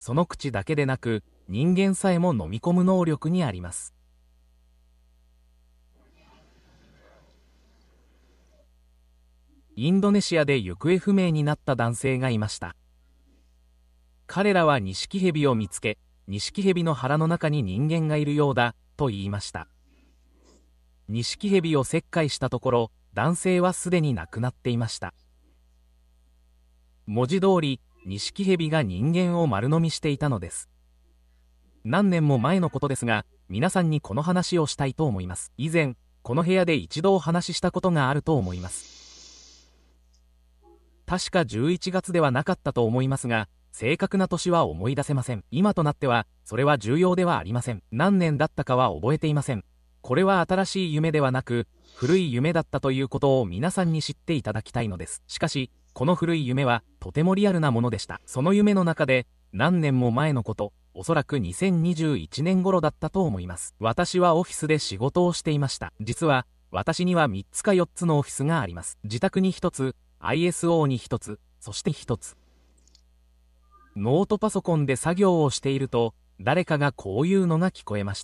その口だけでなく、人間さえも飲み込む能力にあります。インドネシアで行方不明になった男性がいました。彼らはニシキヘビを見つけ、ニシキヘビの腹の中に人間がいるようだ、と言いました。ニシキヘビを切開したところ、男性はすでに亡くなっていました。文字通り、ニシキヘビが人間を丸飲みしていたのです。何年も前のことですが、皆さんにこの話をしたいと思います。以前、この部屋で一度お話ししたことがあると思います。確か11月ではなかったと思いますが、正確な年は思い出せません。今となっては、それは重要ではありません。何年だったかは覚えていません。これは新しい夢ではなく、古い夢だったということを皆さんに知っていただきたいのです。しかし、この古い夢はとてもリアルなものでした。その夢の中で、何年も前のこと、おそらく2021年頃だったと思います。私はオフィスで仕事をしていました。実は、私には3つか4つのオフィスがあります。自宅に1つ、ISO に1つ、そして1つ。ノートパソコンで作業をしていると、誰かがこういうのが聞こえました。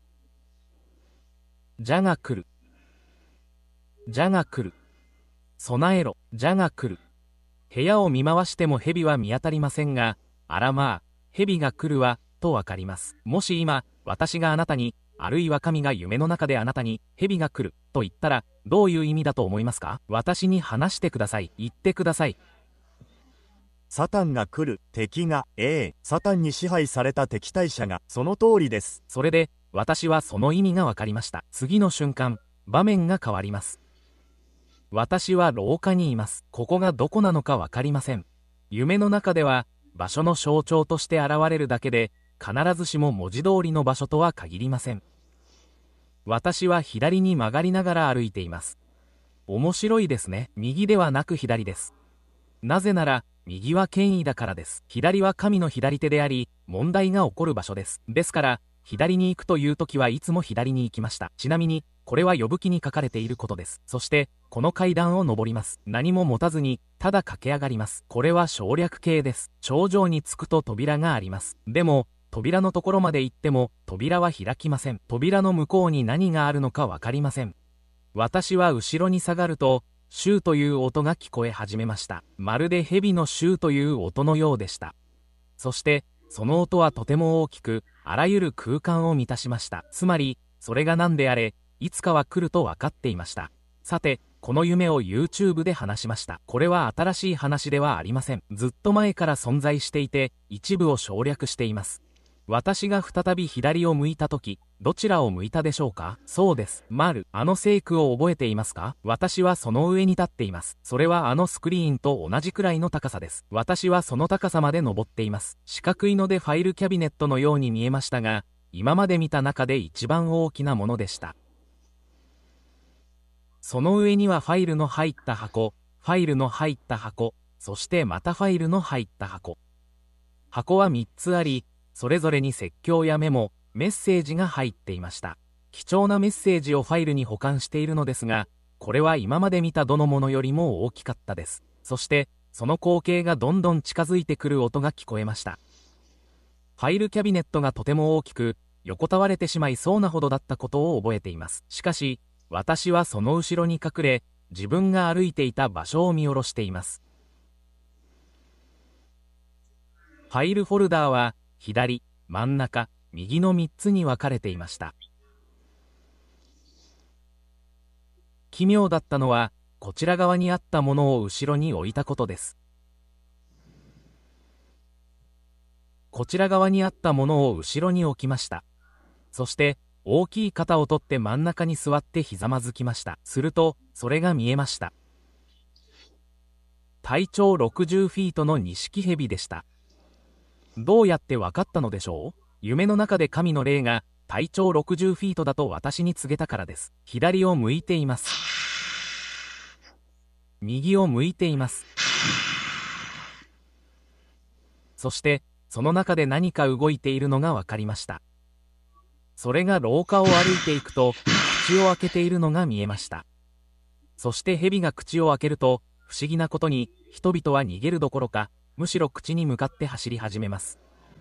ジャが来る。ジャが来る。備えろ。ジャが来る。部屋を見回しても蛇は見当たりませんが、あらまあ、蛇が来るわ、とわかります。もし今、私があなたに、あるいは神が夢の中であなたに、蛇が来る、と言ったら、どういう意味だと思いますか？私に話してください。言ってください。 サタンが来る。敵が、サタンに支配された敵対者が、その通りです。 それで、私はその意味がわかりました。次の瞬間、場面が変わります。私は廊下にいます。ここがどこなのかわかりません。夢の中では、場所の象徴として現れるだけで、必ずしも文字通りの場所とは限りません。私は左に曲がりながら歩いています。面白いですね。右ではなく左です。なぜなら、右は権威だからです。左は神の左手であり、問題が起こる場所です。ですから、左に行くという時はいつも左に行きました。ちなみに、これは呼ぶ記に書かれていることです。そして、この階段を登ります。何も持たずに、ただ駆け上がります。これは省略形です。頂上に着くと扉があります。でも、扉のところまで行っても、扉は開きません。扉の向こうに何があるのかわかりません。私は後ろに下がると、シューという音が聞こえ始めました。まるで蛇のシューという音のようでした。そして、その音はとても大きく、あらゆる空間を満たしました。つまり、それが何であれ、いつかは来ると分かっていました。さて、この夢を YouTube で話しました。これは新しい話ではありません。ずっと前から存在していて、一部を省略しています。私が再び左を向いたとき、どちらを向いたでしょうか？そうです。丸。あの聖句を覚えていますか？私はその上に立っています。それはあのスクリーンと同じくらいの高さです。私はその高さまで登っています。四角いのでファイルキャビネットのように見えましたが、今まで見た中で一番大きなものでした。その上にはファイルの入った箱、ファイルの入った箱、そしてまたファイルの入った箱。箱は3つあり、それぞれに説教やメモ、メッセージが入っていました。貴重なメッセージをファイルに保管しているのですが、これは今まで見たどのものよりも大きかったです。そして、その光景がどんどん近づいてくる音が聞こえました。ファイルキャビネットがとても大きく、横たわれてしまいそうなほどだったことを覚えています。しかし、私はその後ろに隠れ、自分が歩いていた場所を見下ろしています。ファイルフォルダーは、左、真ん中、右の3つに分かれていました。奇妙だったのは、こちら側にあったものを後ろに置いたことです。こちら側にあったものを後ろに置きました。そして、大きい肩を取って真ん中に座ってひざまずきました。すると、それが見えました。体長60フィートのニシキヘビでした。どうやって分かったのでしょう？夢の中で神の霊が体長60フィートだと私に告げたからです。左を向いています。右を向いています。そして、その中で何か動いているのが分かりました。それが廊下を歩いていくと、口を開けているのが見えました。そして蛇が口を開けると、不思議なことに、人々は逃げるどころか、むしろ口に向かって走り始めます。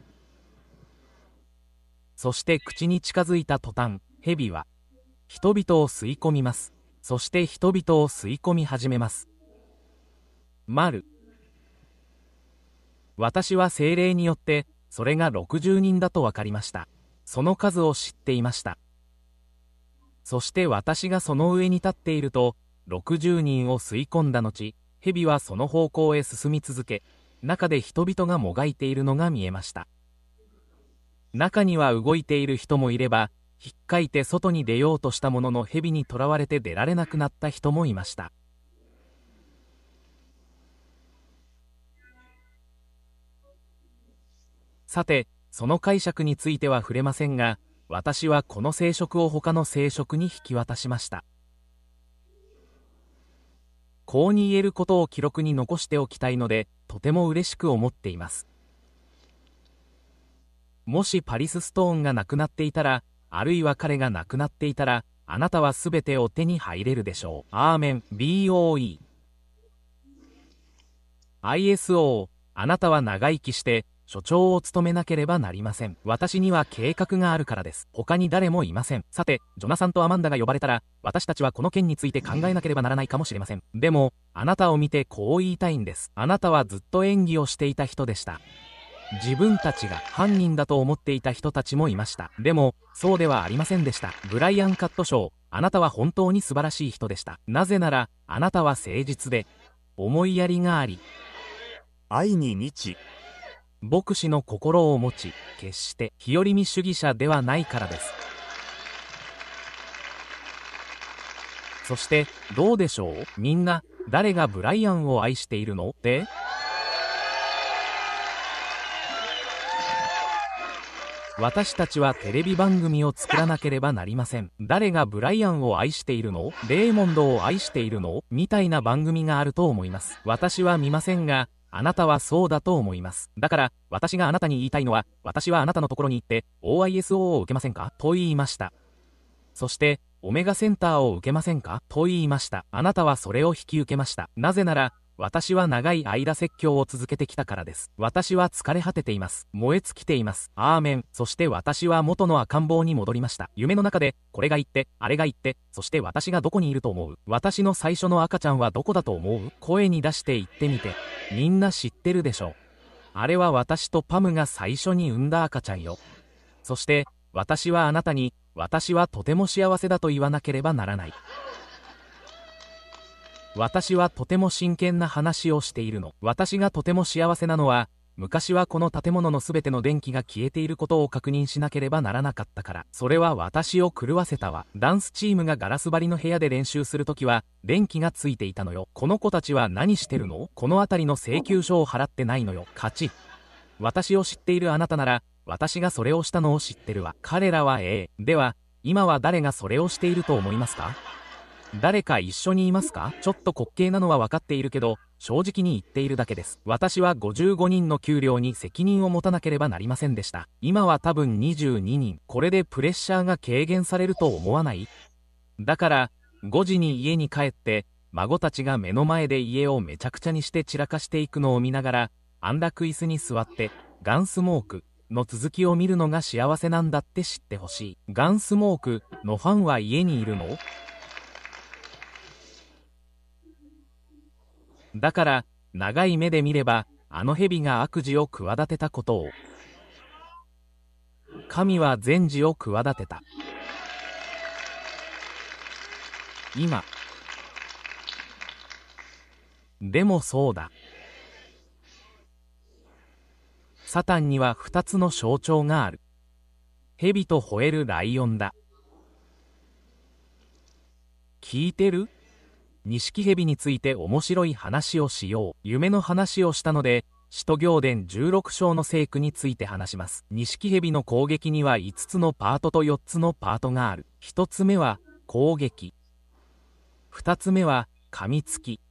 そして口に近づいた途端、蛇は人々を吸い込みます。そして人々を吸い込み始めます。私は精霊によってそれが60人だと分かりました。その数を知っていました。そして私がその上に立っていると、60人を吸い込んだ後、蛇はその方向へ進み続け、中で人々がもがいているのが見えました。中には動いている人もいれば、ひっかいて外に出ようとしたものの蛇にとらわれて出られなくなった人もいました。さて、その解釈については触れませんが、私はこの聖職を他の聖職に引き渡しました。こうに言えることを記録に残しておきたいので、とても嬉しく思っています。もしパリス・ストーンが亡くなっていたら、あるいは彼が亡くなっていたら、あなたはすべてを手に入れるでしょう。アーメン。BOE。ISO。あなたは長生きして、所長を務めなければなりません。私には計画があるからです。他に誰もいません。さて、ジョナサンとアマンダが呼ばれたら、私たちはこの件について考えなければならないかもしれません。でも、あなたを見てこう言いたいんです。あなたはずっと演技をしていた人でした。自分たちが犯人だと思っていた人たちもいました。でも、そうではありませんでした。ブライアン・カットショー、あなたは本当に素晴らしい人でした。なぜなら、あなたは誠実で、思いやりがあり、 愛に満ち、 牧師の心を持ち、決して日和見主義者ではないからです。そして、どうでしょう？みんな、誰がブライアンを愛しているの？って？私たちはテレビ番組を作らなければなりません。誰がブライアンを愛しているの？レーモンドを愛しているの？みたいな番組があると思います。私は見ませんが、あなたはそうだと思います。だから、私があなたに言いたいのは、私はあなたのところに行って、OISO を受けませんか？と言いました。そして、オメガセンターを受けませんか？と言いました。あなたはそれを引き受けました。なぜなら、私は長い間説教を続けてきたからです。私は疲れ果てています。燃え尽きています。アーメン。そして私は元の赤ん坊に戻りました。夢の中で、これが言って、あれが言って、そして私がどこにいると思う？私の最初の赤ちゃんはどこだと思う？声に出して言ってみて。みんな知ってるでしょ。あれは私とパムが最初に産んだ赤ちゃんよ。そして、私はあなたに、私はとても幸せだと言わなければならない。私はとても真剣な話をしているの。私がとても幸せなのは、昔はこの建物のすべての電気が消えていることを確認しなければならなかったから。それは私を狂わせたわ。ダンスチームがガラス張りの部屋で練習するときは、電気がついていたのよ。この子たちは何してるの？この辺りの請求書を払ってないのよ。勝ち。私を知っているあなたなら、私がそれをしたのを知ってるわ。彼らはでは、今は誰がそれをしていると思いますか？誰か一緒にいますか？ちょっと滑稽なのは分かっているけど、正直に言っているだけです。私は55人の給料に責任を持たなければなりませんでした。今は多分22人。これでプレッシャーが軽減されると思わない？だから、5時に家に帰って、孫たちが目の前で家をめちゃくちゃにして散らかしていくのを見ながら、安楽椅子に座って、ガンスモークの続きを見るのが幸せなんだって知ってほしい。ガンスモークのファンは家にいるの？だから、長い目で見れば、あの蛇が悪事を企てたことを。神は善事を企てた。今。でもそうだ。サタンには2つの象徴がある。蛇と吠えるライオンだ。聞いてる？錦蛇について面白い話をしよう。夢の話をしたので、使徒行伝16章の聖句について話します。錦蛇の攻撃には5つのパートと4つのパートがある。1つ目は攻撃。2つ目は噛みつき。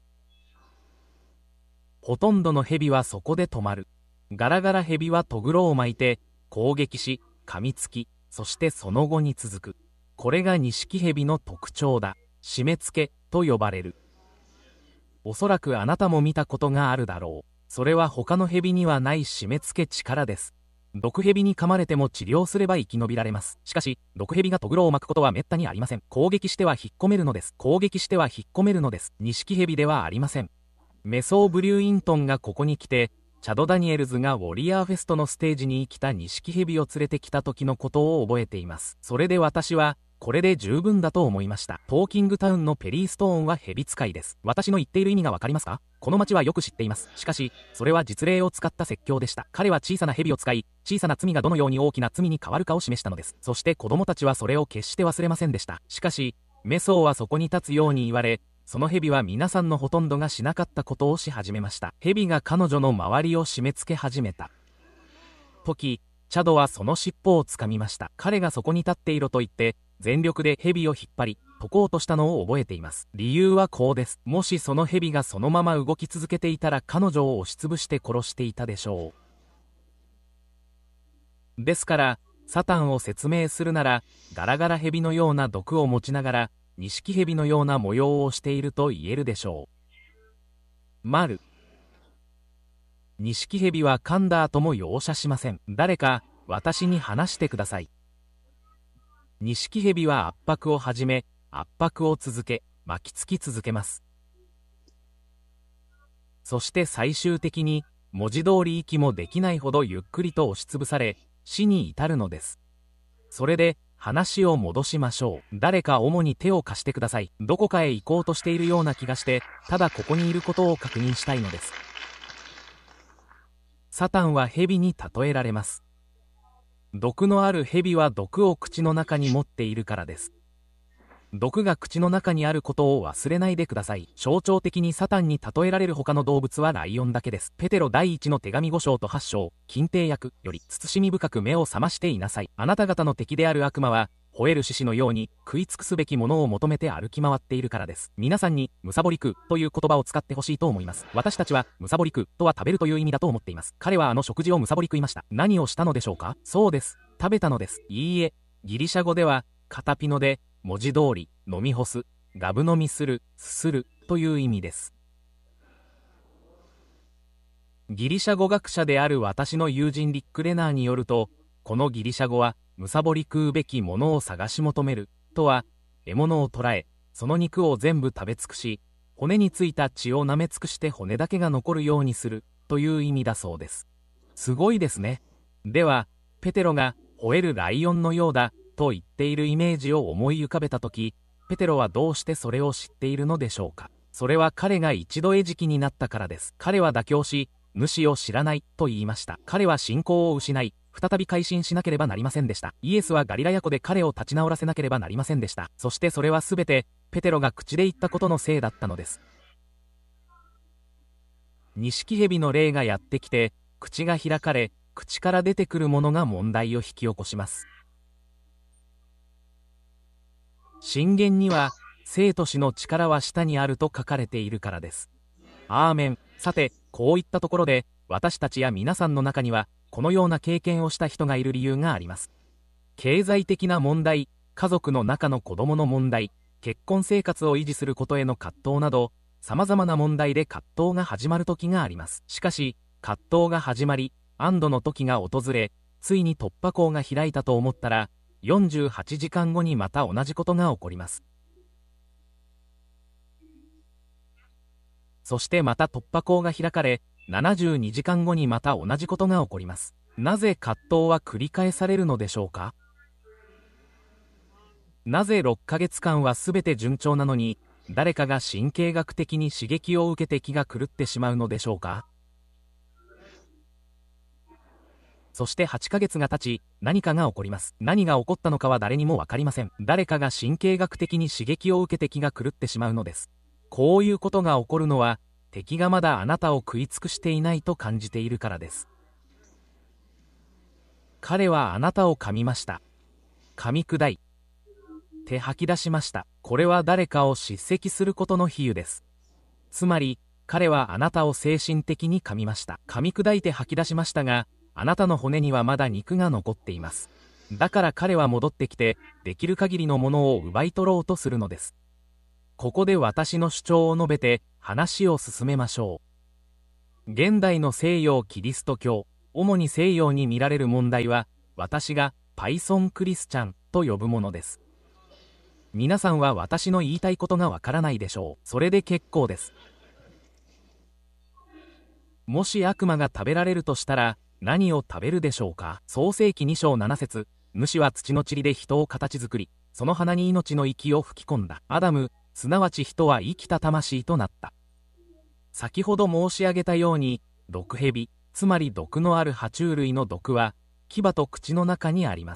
ほとんどの蛇はそこで止まる。ガラガラ蛇はとぐろを巻いて、攻撃し、噛みつき、そしてその後に続く。これが錦蛇の特徴だ。締め付けと呼ばれる。おそらくあなたも見たことがあるだろう。それは他の蛇にはない締め付け力です。 毒蛇に噛まれても治療すれば生き延びられます。しかし、毒蛇がトグロを巻くことは滅多にありません。攻撃しては引っ込めるのです。攻撃しては引っ込めるのです。錦蛇ではありません。メソー・ブリューイントンがここに来て、チャド・ダニエルズがウォリアーフェストのステージに来た錦蛇を連れてきた時のことを覚えています。それで私は、これで十分だと思いました。トーキングタウンのペリーストーンは蛇使いです。私の言っている意味がわかりますか？この町はよく知っています。しかし、それは実例を使った説教でした。彼は小さな蛇を使い、小さな罪がどのように大きな罪に変わるかを示したのです。そして子供たちはそれを決して忘れませんでした。しかし、メソーはそこに立つように言われ、その蛇は皆さんのほとんどがしなかったことをし始めました。蛇が彼女の周りを締め付け始めた時、チャドはその尻尾をつかみました。彼がそこに立っていろと言って、全力で蛇を引っ張り、解こうとしたのを覚えています。理由はこうです。もしその蛇がそのまま動き続けていたら彼女を押しつぶして殺していたでしょう。ですから、サタンを説明するなら、ガラガラ蛇のような毒を持ちながら、錦蛇のような模様をしていると言えるでしょう。錦蛇は噛んだ後も容赦しません。誰か、私に話してください。錦蛇は圧迫を始め、圧迫を続け、巻きつき続けます。そして最終的に、文字通り息もできないほどゆっくりと押しつぶされ、死に至るのです。それで、話を戻しましょう。誰か主に手を貸してください。どこかへ行こうとしているような気がして、ただここにいることを確認したいのです。サタンは蛇に例えられます。毒のある蛇は毒を口の中に持っているからです。毒が口の中にあることを忘れないでください。象徴的にサタンに例えられる他の動物はライオンだけです。ペテロ第一の手紙5章と8章、金帝訳より、慎み深く目を覚ましていなさい。あなた方の敵である悪魔は、吠える獅子のように食い尽くすべきものを求めて歩き回っているからです。皆さんに、むさぼり食うという言葉を使ってほしいと思います。私たちは、むさぼり食うとは食べるという意味だと思っています。彼はあの食事をむさぼり食いました。何をしたのでしょうか？そうです。食べたのです。いいえ、ギリシャ語では、カタピノで、文字通り、飲み干す、ガブ飲みする、すするという意味です。ギリシャ語学者である私の友人リック・レナーによると、このギリシャ語は、むさぼり食うべきものを探し求めるとは、獲物を捕らえ、その肉を全部食べ尽くし、骨についた血を舐め尽くして骨だけが残るようにするという意味だそうです。すごいですね。では、ペテロが吠えるライオンのようだと言っているイメージを思い浮かべたとき、ペテロはどうしてそれを知っているのでしょうか。それは彼が一度餌食になったからです。彼は妥協し、主を知らないと言いました。彼は信仰を失い、再び改心しなければなりませんでした。イエスはガリラヤ湖で彼を立ち直らせなければなりませんでした。そしてそれはすべて、ペテロが口で言ったことのせいだったのです。錦蛇の霊がやってきて、口が開かれ、口から出てくるものが問題を引き起こします。箴言には、生と死の力は下にあると書かれているからです。アーメン。さて、こういったところで、私たちや皆さんの中には、このような経験をした人がいる理由があります。経済的な問題、家族の中の子供の問題、結婚生活を維持することへの葛藤など、様々な問題で葛藤が始まる時があります。しかし、葛藤が始まり、安堵の時が訪れ、ついに突破口が開いたと思ったら、48時間後にまた同じことが起こります。そしてまた突破口が開かれ、72時間後にまた同じことが起こります。なぜ葛藤は繰り返されるのでしょうか？なぜ6ヶ月間は全て順調なのに、誰かが神経学的に刺激を受けて気が狂ってしまうのでしょうか？そして8ヶ月が経ち、何かが起こります。何が起こったのかは誰にもわかりません。誰かが神経学的に刺激を受けて気が狂ってしまうのです。こういうことが起こるのは、敵がまだあなたを食い尽くしていないと感じているからです。彼はあなたを噛みました。噛み砕いて吐き出しました。これは誰かを叱責することの比喩です。つまり、彼はあなたを精神的に噛みました。噛み砕いて吐き出しましたが、あなたの骨にはまだ肉が残っています。だから彼は戻ってきて、できる限りのものを奪い取ろうとするのです。ここで私の主張を述べて話を進めましょう。現代の西洋キリスト教、 主に西洋に見られる問題は、私がパイソンクリスチャンと呼ぶものです。皆さんは私の言いたいことがわからないでしょう。それで結構です。もし悪魔が食べられるとしたら、何を食べるでしょうか。創世記2章7節、主は土の塵で人を形作り、その鼻に命の息を吹き込んだ。アダム、すなわち人は生きた魂となった。先ほど申し上げたように、毒蛇、つまり毒のある爬虫類の毒は、牙と口の中にあります。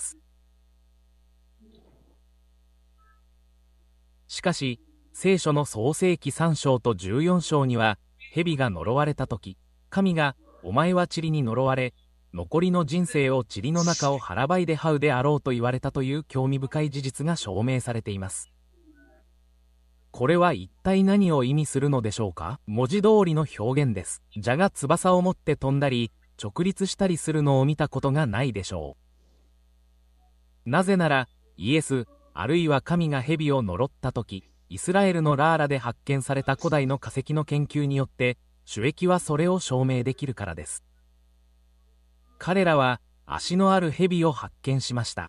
しかし、聖書の創世記3章と14章には、蛇が呪われたとき、神が、お前は塵に呪われ、残りの人生を塵の中を腹ばいで這うであろうと言われたという興味深い事実が証明されています。これは一体何を意味するのでしょうか。文字通りの表現です。蛇が翼を持って飛んだり、直立したりするのを見たことがないでしょう。なぜなら、イエス、あるいは神が蛇を呪ったとき、イスラエルのラーラで発見された古代の化石の研究によって、主益はそれを証明できるからです。彼らは足のある蛇を発見しました。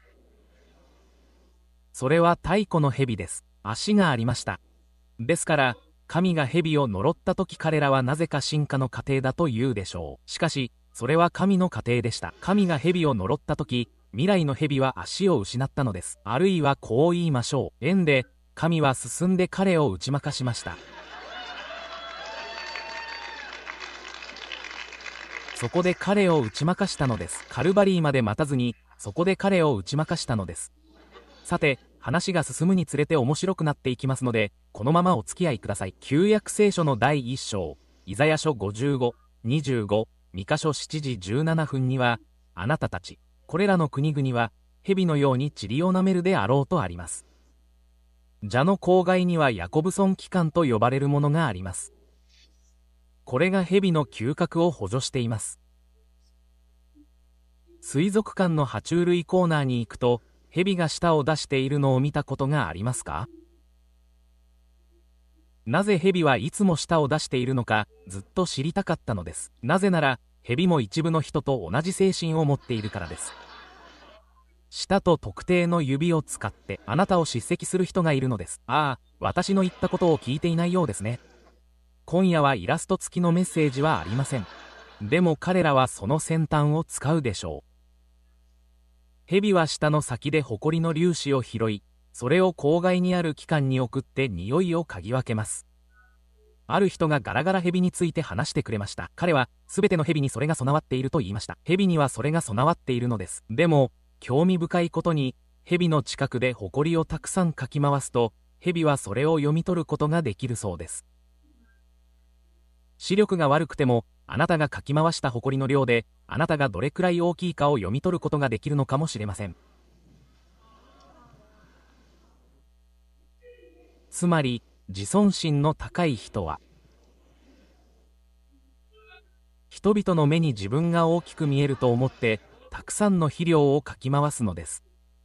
それは太古の蛇です。足がありました。ですから、神が蛇を呪ったとき彼らはなぜか進化の過程だと言うでしょう。しかし、それは神の過程でした。神が蛇を呪ったとき、未来の蛇は足を失ったのです。あるいはこう言いましょう。縁で、神は進んで彼を打ち負かしました。そこで彼を打ち負かしたのです。カルバリーまで待たずに、そこで彼を打ち負かしたのです。さて、話が進むにつれて面白くなっていきますので、このままお付き合いください。旧約聖書の第1章、イザヤ書55、25、ミカ書7時17分には、あなたたち、これらの国々は、蛇のように塵を舐めるであろうとあります。蛇の口外にはヤコブソン機関と呼ばれるものがあります。これが蛇の嗅覚を補助しています。水族館の爬虫類コーナーに行くと、蛇が舌を出しているのを見たことがありますか？なぜ蛇はいつも舌を出しているのか、ずっと知りたかったのです。なぜなら、蛇も一部の人と同じ精神を持っているからです。舌と特定の指を使ってあなたを叱責する人がいるのです。ああ、私の言ったことを聞いていないようですね。今夜はイラスト付きのメッセージはありません。でも彼らはその先端を使うでしょう。蛇は舌の先でホコリの粒子を拾い、それを口外にある器官に送って匂いを嗅ぎ分けます。ある人がガラガラ蛇について話してくれました。彼は、すべての蛇にそれが備わっていると言いました。蛇にはそれが備わっているのです。でも、興味深いことに、蛇の近くでホコリをたくさんかき回すと、蛇はそれを読み取ることができるそうです。視力が悪くても、あなたがかき回したホコリの量で、あなたがどれくらい大きいかを読み取ることができるのかもしれません。つまり、自尊心の高い人は、人々の目に自分が大きく見えると思って、たくさんの肥料をかき回すのです。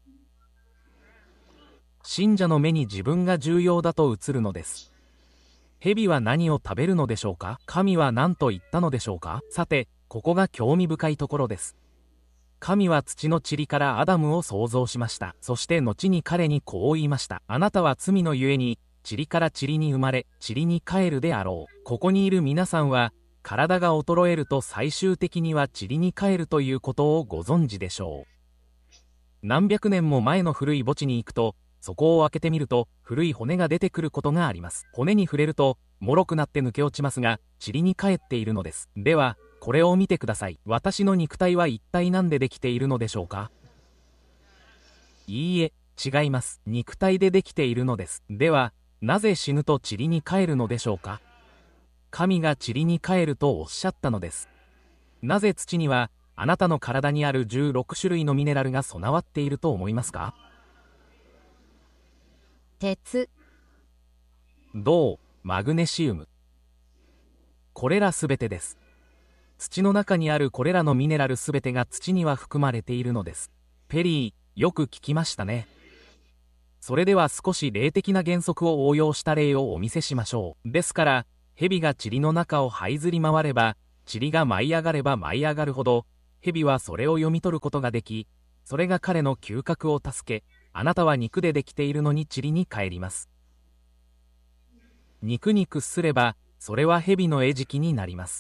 信者の目に自分が重要だと映るのです。蛇は何を食べるのでしょうか？神は何と言ったのでしょうか？さて、ここが興味深いところです。神は土の塵からアダムを創造しました。そして後に彼にこう言いました。あなたは罪のゆえに、塵から塵に生まれ、塵に帰るであろう。ここにいる皆さんは、体が衰えると最終的には塵に帰るということをご存知でしょう。何百年も前の古い墓地に行くと、そこを開けてみると、古い骨が出てくることがあります。骨に触れると、脆くなって抜け落ちますが、塵に帰っているのです。では、これを見てください。私の肉体は一体何でできているのでしょうか？いいえ、違います。肉体でできているのです。では、なぜ死ぬと塵に帰るのでしょうか？神が塵に帰るとおっしゃったのです。なぜ土には、あなたの体にある16種類のミネラルが備わっていると思いますか？ 鉄、 銅、マグネシウム。これらすべてです。土の中にあるこれらのミネラルすべてが土には含まれているのです。ペリー、よく聞きましたね。それでは少し霊的な原則を応用した例をお見せしましょう。ですから、蛇が塵の中を這いずり回れば、 塵が舞い上がれば舞い上がるほど、蛇はそれを読み取ることができ、それが彼の嗅覚を助け、あなたは肉でできているのに塵に帰ります。肉に屈すれば、それは蛇の餌食になります。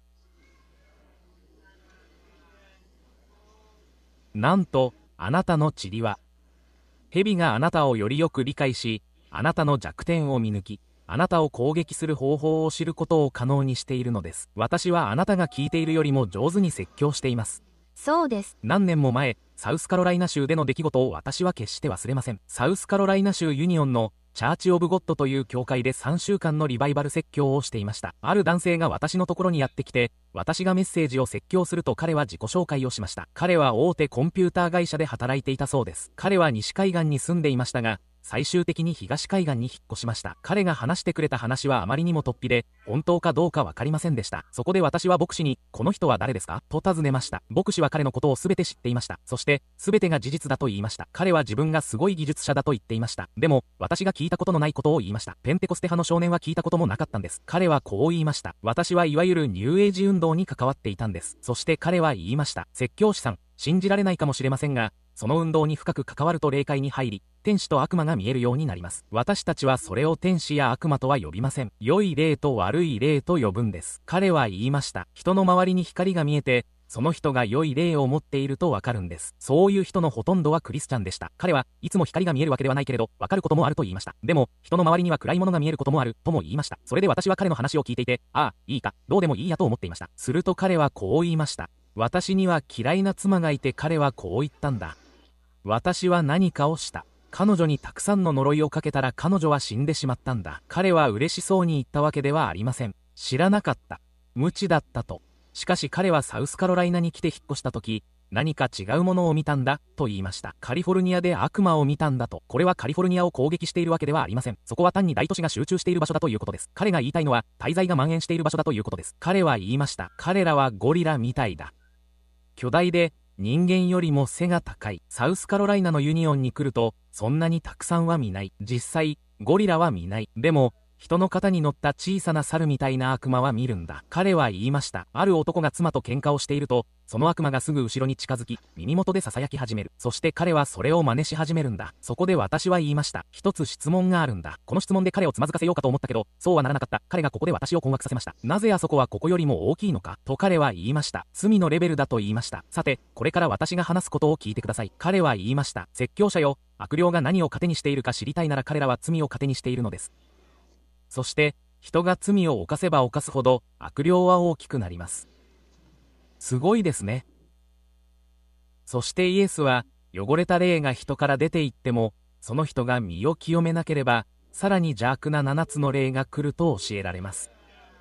なんと、あなたの塵は、蛇があなたをよりよく理解し、あなたの弱点を見抜き、あなたを攻撃する方法を知ることを可能にしているのです。私はあなたが聞いているよりも上手に説教しています。 そうです。 何年も前、サウスカロライナ州での出来事を私は決して忘れません。サウスカロライナ州ユニオンのチャーチ・オブ・ゴッドという教会で3週間のリバイバル説教をしていました。ある男性が私のところにやってきて、私がメッセージを説教すると彼は自己紹介をしました。彼は大手コンピューター会社で働いていたそうです。彼は西海岸に住んでいましたが、最終的に東海岸に引っ越しました。彼が話してくれた話はあまりにも突飛で、本当かどうかわかりませんでした。そこで私は牧師に、この人は誰ですかと尋ねました。牧師は彼のことを全て知っていました。そして、全てが事実だと言いました。彼は自分がすごい技術者だと言っていました。でも、私が聞いたことのないことを言いました。ペンテコステ派の少年は聞いたこともなかったんです。彼はこう言いました。私はいわゆるニューエイジ運動に関わっていたんです。そして彼は言いました。説教師さん、信じられないかもしれませんが、その運動に深く関わると霊界に入り、天使と悪魔が見えるようになります。私たちはそれを天使や悪魔とは呼びません。良い霊と悪い霊と呼ぶんです。彼は言いました。人の周りに光が見えて、その人が良い霊を持っているとわかるんです。そういう人のほとんどはクリスチャンでした。彼はいつも光が見えるわけではないけれど、わかることもあると言いました。でも、人の周りには暗いものが見えることもある、とも言いました。それで私は彼の話を聞いていて、ああ、いいか、どうでもいいやと思っていました。すると彼はこう言いました。私には嫌いな妻がいて彼はこう言ったんだ。私は何かをした。彼女にたくさんの呪いをかけたら彼女は死んでしまったんだ。彼は嬉しそうに言ったわけではありません。知らなかった。無知だったと。しかし彼はサウスカロライナに来て引っ越した時、何か違うものを見たんだ、と言いました。カリフォルニアで悪魔を見たんだと。これはカリフォルニアを攻撃しているわけではありません。そこは単に大都市が集中している場所だということです。彼が言いたいのは、大罪が蔓延している場所だということです。彼は言いました。彼らはゴリラみたいだ。巨大で、人間よりも背が高い。サウスカロライナのユニオンに来ると、そんなにたくさんは見ない。実際、ゴリラは見ない。でも、人の肩に乗った小さな猿みたいな悪魔は見るんだ。彼は言いました。ある男が妻と喧嘩をしていると、その悪魔がすぐ後ろに近づき、耳元で囁き始める。そして彼はそれを真似し始めるんだ。そこで私は言いました。一つ質問があるんだ。この質問で彼をつまずかせようかと思ったけど、そうはならなかった。彼がここで私を困惑させました。なぜあそこはここよりも大きいのかと彼は言いました。罪のレベルだと言いました。さて、これから私が話すことを聞いてください。彼は言いました。説教者よ、悪霊が何を糧にしているか知りたいなら彼らは罪を糧にしているのです。そして、人が罪を犯せば犯すほど悪霊は大きくなります。すごいですね。そしてイエスは、汚れた霊が人から出て行っても、その人が身を清めなければ、さらに邪悪な7つの霊が来ると教えられます。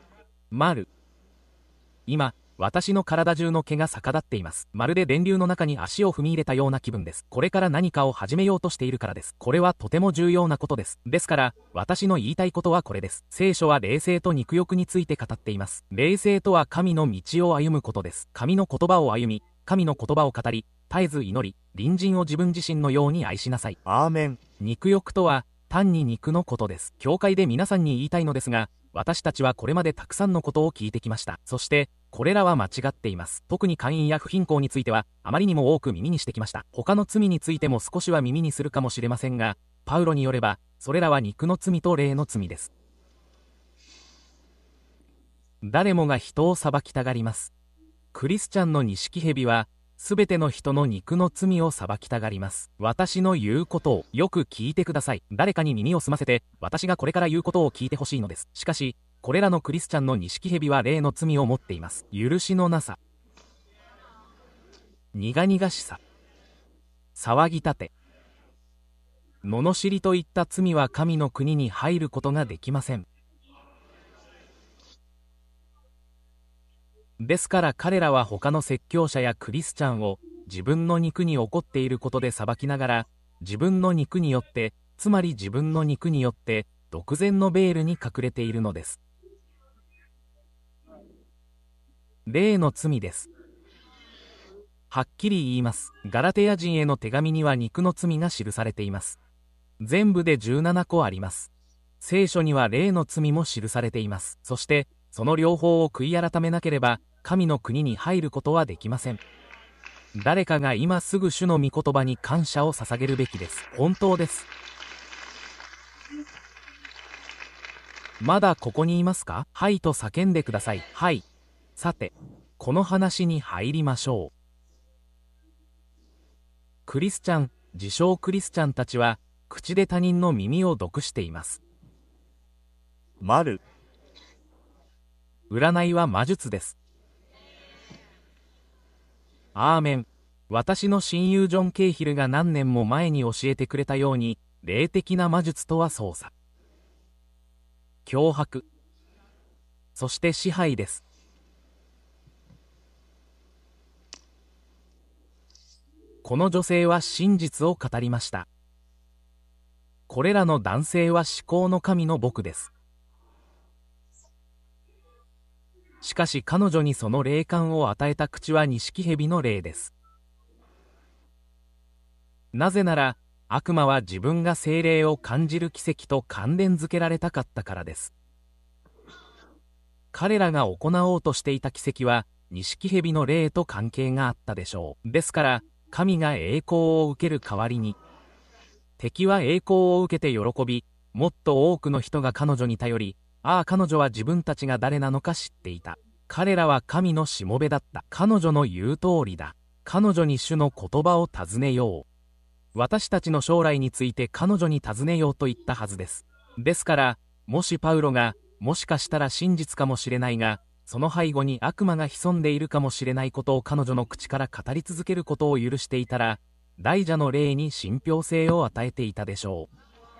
今、私の体中の毛が逆立っています。まるで電流の中に足を踏み入れたような気分です。これから何かを始めようとしているからです。これはとても重要なことです。ですから、私の言いたいことはこれです。聖書は霊性と肉欲について語っています。霊性とは神の道を歩むことです。神の言葉を歩み、神の言葉を語り、絶えず祈り、隣人を自分自身のように愛しなさい。 アーメン。 肉欲とは、単に肉のことです。教会で皆さんに言いたいのですが、私たちはこれまでたくさんのことを聞いてきました。そして、これらは間違っています。特に姦淫や不貧困については、あまりにも多く耳にしてきました。他の罪についても少しは耳にするかもしれませんが、パウロによれば、それらは肉の罪と霊の罪です。誰もが人を裁きたがります。クリスチャンの錦蛇は、すべての人の肉の罪を裁きたがります。私の言うことをよく聞いてください。誰かに耳を澄ませて、私がこれから言うことを聞いてほしいのです。しかし、これらのクリスチャンの錦蛇は霊の罪を持っています。許しのなさ、苦々しさ、騒ぎ立て、罵りといった罪は神の国に入ることができません。ですから彼らは他の説教者やクリスチャンを自分の肉に起こっていることで裁きながら、自分の肉によって、つまり自分の肉によって独善のベールに隠れているのです。霊の罪です。はっきり言います。ガラテヤ人への手紙には肉の罪が記されています。全部で17個あります。聖書には霊の罪も記されています。そして、 その両方を悔い改めなければ、神の国に入ることはできません。誰かが今すぐ主の御言葉に感謝を捧げるべきです。本当です。まだここにいますか？はいと叫んでください。はい。さて、この話に入りましょう。クリスチャン、自称クリスチャンたちは、口で他人の耳を毒しています。 丸。 占いは魔術です。アーメン。私の親友ジョン・ケイヒルが何年も前に教えてくれたように、霊的な魔術とは操作、脅迫、そして支配です。この女性は真実を語りました。これらの男性は至高の神の僕です。しかし彼女にその霊感を与えた口は錦蛇の霊です。なぜなら、悪魔は自分が聖霊を感じる奇跡と関連づけられたかったからです。彼らが行おうとしていた奇跡は、錦蛇の霊と関係があったでしょう。ですから、神が栄光を受ける代わりに、敵は栄光を受けて喜び、もっと多くの人が彼女に頼り、ああ彼女は自分たちが誰なのか知っていた。彼らは神のしもべだった。彼女の言う通りだ。彼女に主の言葉を尋ねよう。私たちの将来について彼女に尋ねようと言ったはずです。ですから、もしパウロが、もしかしたら真実かもしれないが、その背後に悪魔が潜んでいるかもしれないことを彼女の口から語り続けることを許していたら、大蛇の霊に信憑性を与えていたでしょ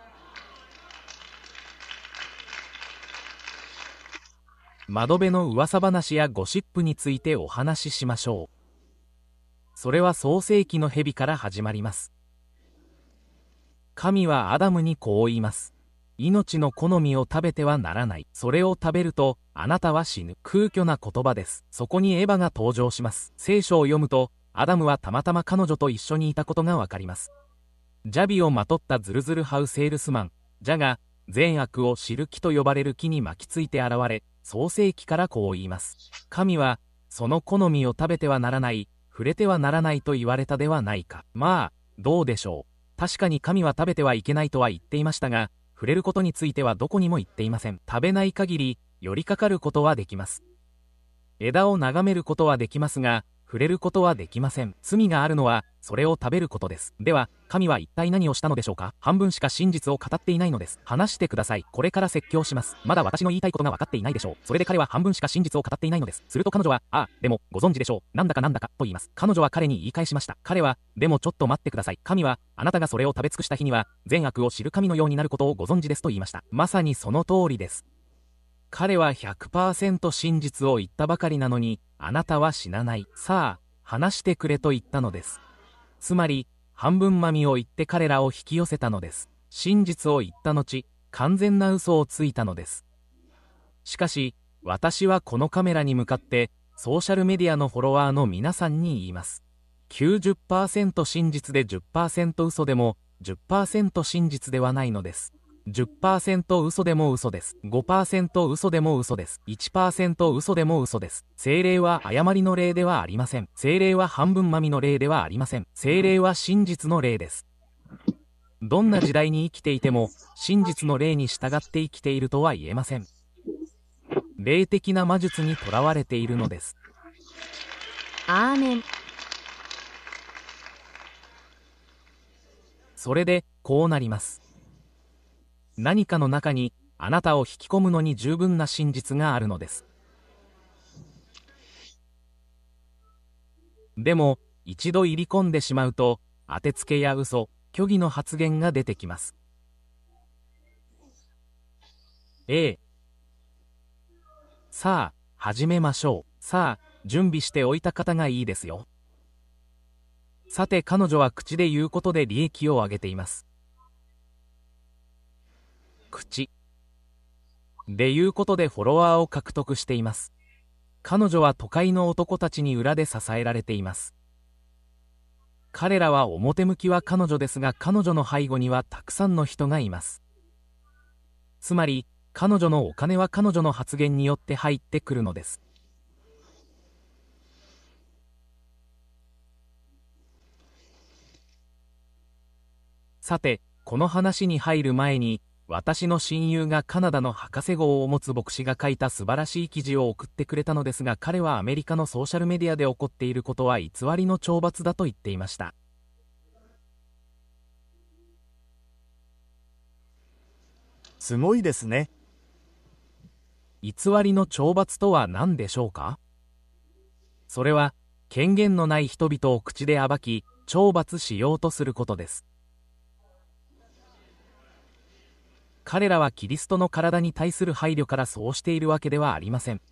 う。窓辺の噂話やゴシップについてお話ししましょう。それは創世記の蛇から始まります。神はアダムにこう言います。命の好みを食べてはならない。それを食べると、あなたは死ぬ。空虚な言葉です。そこにエヴァが登場します。聖書を読むと、アダムはたまたま彼女と一緒にいたことがわかります。ジャビをまとったズルズルハウセールスマン、ジャが、善悪を知る木と呼ばれる木に巻きついて現れ、創世記からこう言います。神は、その好みを食べてはならない、触れてはならないと言われたではないか。まあ、どうでしょう。確かに神は食べてはいけないとは言っていましたが、触れることについてはどこにも言っていません。食べない限り、寄りかかることはできます。枝を眺めることはできますが、触れることはできません。罪があるのは、それを食べることです。では、神は一体何をしたのでしょうか？半分しか真実を語っていないのです。話してください。これから説教します。まだ私の言いたいことが分かっていないでしょう。それで彼は半分しか真実を語っていないのです。すると彼女は、ああ、でも、ご存知でしょう。なんだかと言います。彼女は彼に言い返しました。彼は、でもちょっと待ってください。神は、あなたがそれを食べ尽くした日には、善悪を知る神のようになることをご存知ですと言いました。まさにその通りです。彼は 100% 真実を言ったばかりなのに、あなたは死なない。さあ、話してくれと言ったのです。つまり、半分まみを言って彼らを引き寄せたのです。真実を言った後、完全な嘘をついたのです。しかし、私はこのカメラに向かって、ソーシャルメディアのフォロワーの皆さんに言います。90% 真実で 10% 嘘でも、10% 真実ではないのです。10% 嘘でも嘘です。5% 嘘でも嘘です。1% 嘘でも嘘です。聖霊は誤りの霊ではありません。聖霊は半分まみの霊ではありません。聖霊は真実の霊です。どんな時代に生きていても、真実の霊に従って生きているとは言えません。霊的な魔術にとらわれているのです。 アーメン。 それで、こうなります。何かの中にあなたを引き込むのに十分な真実があるのです。でも一度入り込んでしまうと当てつけや嘘、虚偽の発言が出てきます。さあ始めましょう。さあ準備しておいた方がいいですよ。さて彼女は口で言うことで利益を上げています。口で言うことでフォロワーを獲得しています。彼女は都会の男たちに裏で支えられています。彼らは表向きは彼女ですが彼女の背後にはたくさんの人がいます。つまり彼女のお金は彼女の発言によって入ってくるのです。さて、この話に入る前に、私の親友がカナダの博士号を持つ牧師が書いた素晴らしい記事を送ってくれたのですが、彼はアメリカのソーシャルメディアで起こっていることは偽りの懲罰だと言っていました。 すごいですね。 偽りの懲罰とは何でしょうか？それは、権限のない人々を口で暴き、懲罰しようとすることです。彼らはキリストの体に対する配慮からそうしているわけではありません。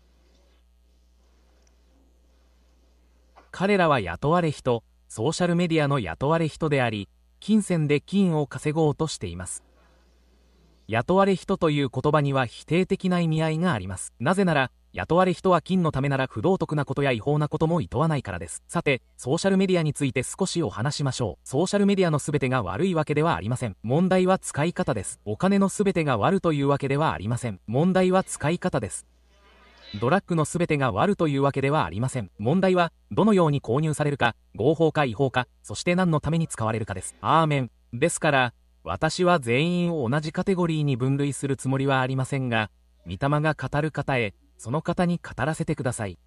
彼らは雇われ人、ソーシャルメディアの雇われ人であり、金銭で金を稼ごうとしています。雇われ人という言葉には否定的な意味合いがあります。なぜなら、雇われ人は金のためなら不道徳なことや違法なことも厭わないからです。さて、ソーシャルメディアについて少しお話しましょう。ソーシャルメディアのすべてが悪いわけではありません。問題は使い方です。お金のすべてが悪というわけではありません。問題は使い方です。ドラッグのすべてが悪というわけではありません。問題は、どのように購入されるか、合法か違法か、そして何のために使われるかです。アーメン。ですから、私は全員を同じカテゴリーに分類するつもりはありませんが、御霊が語る方へ、その方に語らせてください。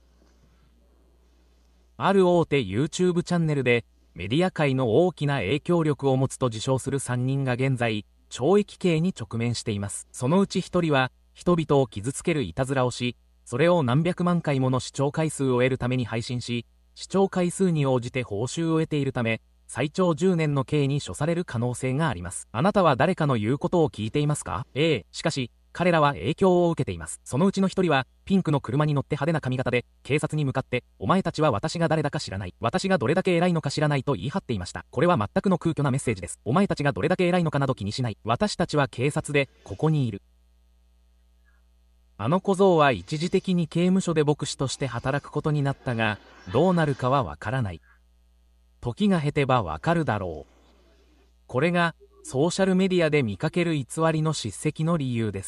ある大手 YouTube チャンネルで、メディア界の大きな影響力を持つと自称する3人が現在、懲役刑に直面しています。そのうち1人は、人々を傷つけるいたずらをし、それを何百万回もの視聴回数を得るために配信し、視聴回数に応じて報酬を得ているため、最長10年の刑に処される可能性があります。あなたは誰かの言うことを聞いていますか？しかし、彼らは影響を受けています。そのうちの一人は、ピンクの車に乗って派手な髪型で、警察に向かって、お前たちは私が誰だか知らない。私がどれだけ偉いのか知らないと言い張っていました。これは全くの空虚なメッセージです。お前たちがどれだけ偉いのかなど気にしない。私たちは警察で、ここにいる。あの小僧は一時的に刑務所で牧師として働くことになったが、どうなるかはわからない。時が経てばわかるだろう。これが、ソーシャルメディアで見かける偽りの叱責の理由です。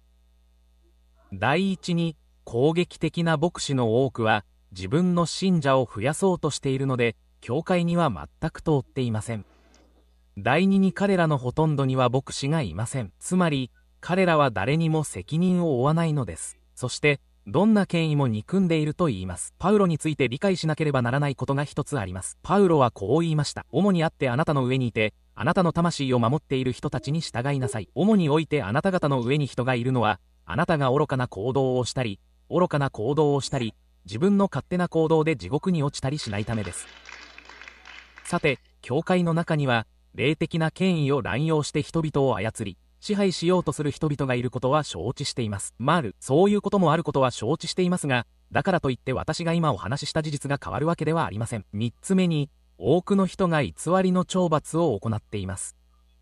第一に、攻撃的な牧師の多くは、自分の信者を増やそうとしているので、教会には全く通っていません。第二に彼らのほとんどには牧師がいません。つまり、彼らは誰にも責任を負わないのです。そして、どんな権威も憎んでいると言います。パウロについて理解しなければならないことが一つあります。パウロはこう言いました。主にあってあなたの上にいて、あなたの魂を守っている人たちに従いなさい。主においてあなた方の上に人がいるのは、あなたが愚かな行動をしたり、自分の勝手な行動で地獄に落ちたりしないためです。さて、教会の中には、霊的な権威を乱用して人々を操り、支配しようとする人々がいることは承知しています。そういうこともあることは承知していますが、だからといって私が今お話しした事実が変わるわけではありません。3つ目に、多くの人が偽りの懲罰を行っています。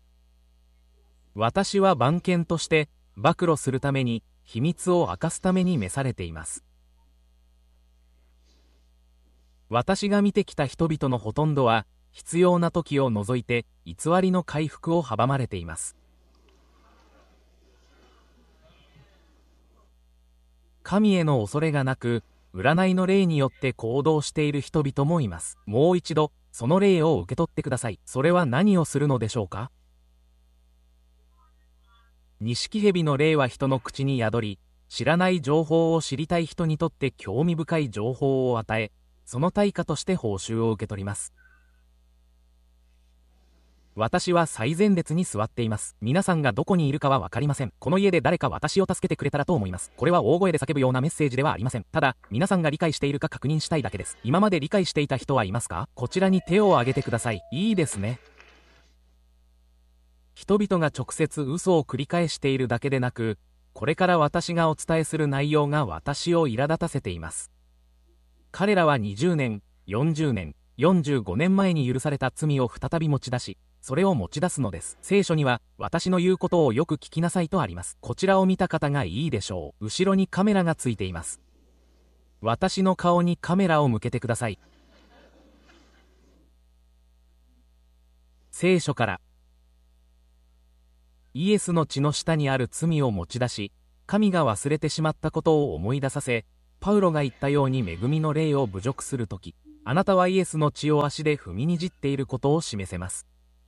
私は番犬として、暴露するために、秘密を明かすために召されています。私が見てきた人々のほとんどは、必要な時を除いて、偽りの回復を阻まれています。神への恐れがなく、占いの霊によって行動している人々もいます。もう一度、その霊を受け取ってください。それは何をするのでしょうか？錦蛇の霊は人の口に宿り、知らない情報を知りたい人にとって興味深い情報を与え、その対価として報酬を受け取ります。私は最前列に座っています。皆さんがどこにいるかはわかりません。この家で誰か私を助けてくれたらと思います。これは大声で叫ぶようなメッセージではありません。ただ、皆さんが理解しているか確認したいだけです。今まで理解していた人はいますか？こちらに手を挙げてください。いいですね。人々が直接嘘を繰り返しているだけでなく、これから私がお伝えする内容が私を苛立たせています。彼らは20年、40年、45年前に許された罪を再び持ち出し、それを持ち出すのです。聖書には、私の言うことをよく聞きなさいとあります。こちらを見た方がいいでしょう。後ろにカメラがついています。私の顔にカメラを向けてください。聖書から。 イエスの血の下にある罪を持ち出し、神が忘れてしまったことを思い出させ、パウロが言ったように恵みの霊を侮辱するとき、あなたはイエスの血を足で踏みにじっていることを示せます。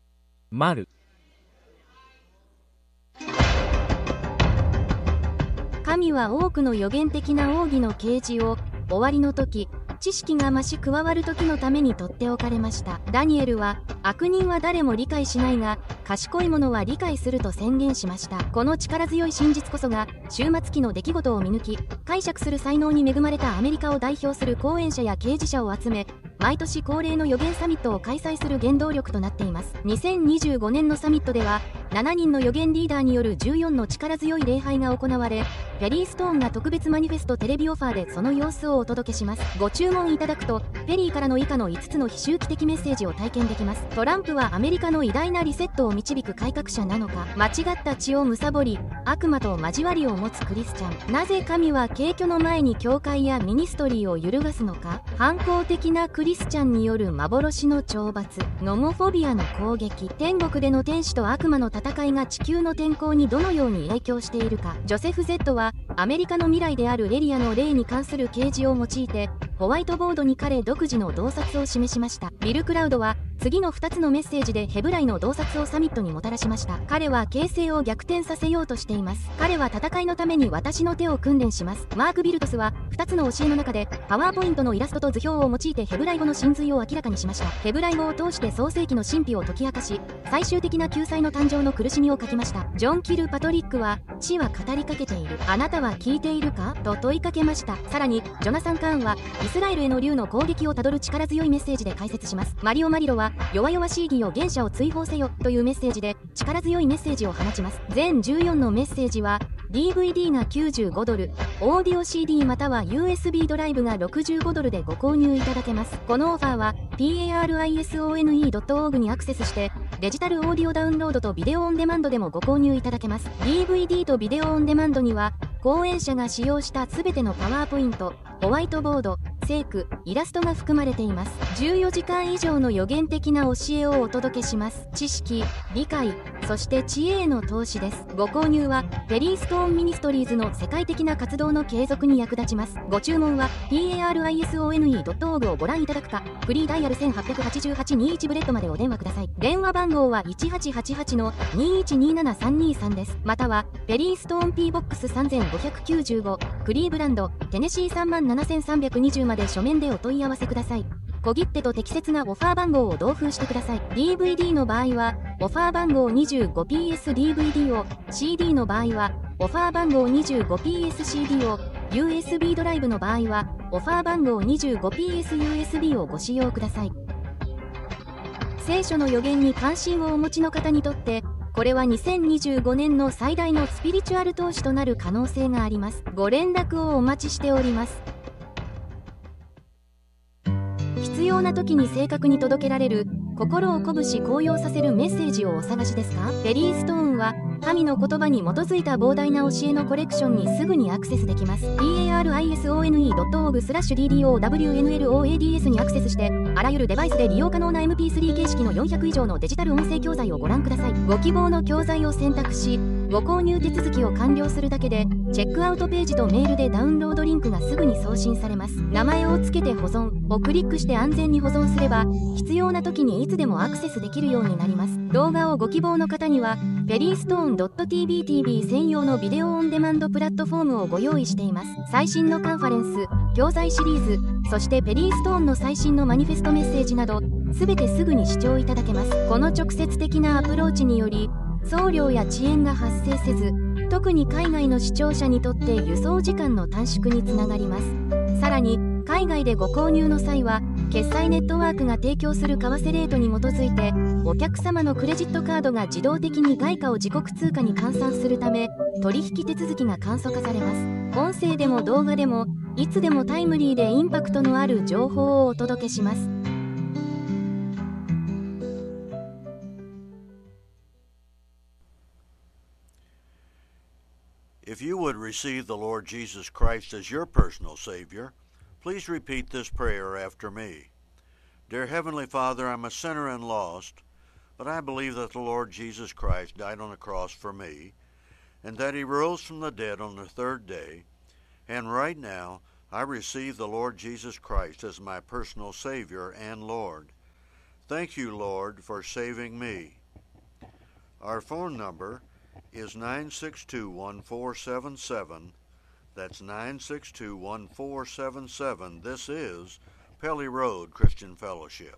神は多くの予言的な奥義の啓示を終わりの時、知識が増し加わる時のために取っておかれました。ダニエルは、悪人は誰も理解しないが、賢い者は理解すると宣言しました。この力強い真実こそが、終末期の出来事を見抜き、解釈する才能に恵まれたアメリカを代表する講演者や啓示者を集め、毎年恒例の予言サミットを開催する原動力となっています。2025年のサミットでは、7人の予言リーダーによる14の力強い礼拝が行われ、ペリー・ストーンが特別マニフェストテレビオファーでその様子をお届けします。ご注文いただくと、ペリーからの以下の5つの非周期的メッセージを体験できます。トランプはアメリカの偉大なリセットを導く改革者なのか。間違った血を貪り、悪魔と交わりを持つクリスチャン。なぜ神は軽挙の前に教会やミニストリーを揺るがすのか。反抗的なクリスチャンによる幻の懲罰。ノモフォビアの攻撃。天国での天使と悪魔の戦いが地球の天候にどのように影響しているか。ジョセフ・Z はアメリカの未来であるエリアの霊に関する啓示を用いて、ホワイトボードに彼独自の洞察を示しました。ビル・クラウドは次の2つのメッセージでヘブライの洞察をサミットにもたらしました。彼は形勢を逆転させようとしています。彼は戦いのために私の手を訓練します。マーク・ビルトスは2つの教えの中でパワーポイントのイラストと図表を用いてヘブライ語の真髄を明らかにしました。ヘブライ語を通して創世記の神秘を解き明かし、最終的な救済の誕生の苦しみを書きました。ジョン・キル・パトリックは、死は語りかけている。あなたは聞いているかと問いかけました。さらに、ジョナサン・カーンは、イスラエルへの竜の攻撃をたどる力強いメッセージで解説します。マリオ・マリロは、弱々しい義よ原者を追放せよというメッセージで、力強いメッセージを放ちます。全14のメッセージは、DVD が95ドル、オーディオ CD または USB ドライブが65ドルでご購入いただけます。このオファーは PARISONE.org にアクセスしてデジタルオーディオダウンロードとビデオオンデマンドでもご購入いただけます。DVD とビデオオンデマンドには講演者が使用したすべてのパワーポイント、ホワイトボード、聖句、イラストが含まれています。14時間以上の予言的な教えをお届けします。知識、理解、そして知恵への投資です。ご購入はペリーストーンミニストリーズの世界的な活動の継続に役立ちます。ご注文は PARISONE.org をご覧いただくか、フリーダイヤル188821ブレッドまでお電話ください。電話番号は 1888-2127323 です。またはペリーストーン P ボックス3595クリーブランドテネシー37320まで書面でお問い合わせください。小切手と適切なオファー番号を同封してください。DVD の場合はオファー番号 25PSDVD を、 CD の場合はオファー番号 25PSCD を、 USB ドライブの場合はオファー番号 25PSUSB をご使用ください。聖書の予言に関心をお持ちの方にとってこれは2025年の最大のスピリチュアル投資となる可能性があります。ご連絡をお待ちしております。必要な時に正確に届けられる、心を鼓舞し高揚させるメッセージをお探しですか？ペリーストーンは神の言葉に基づいた膨大な教えのコレクションにすぐにアクセスできます。PARISONE.org/DDOWNLOADS にアクセスして、あらゆるデバイスで利用可能な MP3 形式の400以上のデジタル音声教材をご覧ください。ご希望の教材を選択し、ご購入手続きを完了するだけで、チェックアウトページとメールでダウンロードリンクがすぐに送信されます。名前を付けて保存をクリックして安全に保存すれば、必要な時にいつでもアクセスできるようになります。動画をご希望の方には、ペリーストーン .tvtv 専用のビデオオンデマンドプラットフォームをご用意しています。最新のカンファレンス、教材シリーズ、そしてペリーストーンの最新のマニフェストメッセージなど、すべてすぐに視聴いただけます。この直接的なアプローチにより、送料や遅延が発生せず、特に海外の視聴者にとって輸送時間の短縮につながります。さらに、海外でご購入の際は、決済ネットワークが提供する為替レートに基づいて、お客様のクレジットカードが自動的に外貨を自国通貨に換算するため、取引手続きが簡素化されます。音声でも動画でも、いつでもタイムリーでインパクトのある情報をお届けします。 If you would receive the Lord Jesus Christ as your personal Savior, please repeat this prayer after me. Dear Heavenly Father, I'm a sinner and lost, but I believe that the Lord Jesus Christ died on the cross for me, and that he rose from the dead on the third day, and right now I receive the Lord Jesus Christ as my personal Savior and Lord. Thank you, Lord, for saving me. Our phone number is 962-1477. That's 962-1477. This is Pelly Road Christian Fellowship.